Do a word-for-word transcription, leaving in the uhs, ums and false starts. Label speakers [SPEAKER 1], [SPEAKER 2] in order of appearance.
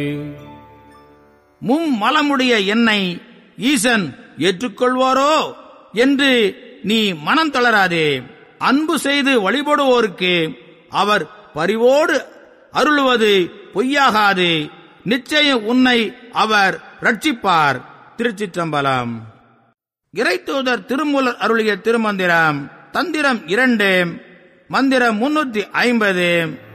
[SPEAKER 1] மும்மலமுடைய என்னை ஈசன் ஏற்றுக்கொள்வாரோ என்று நீ மனம் தளராதே. அன்பு செய்து வழிபடுவோருக்கு அவர் பரிவோடு அருளுவது பொய்யாகாது. நிச்சயம் உன்னை அவர் ரட்சிப்பார். திருச்சிற்றம்பலம். இறைத்தூதர் திருமூலர் அருளிய திருமந்திரம். தந்திரம் இரண்டு, மந்திரம் முன்னூற்றி ஐம்பது.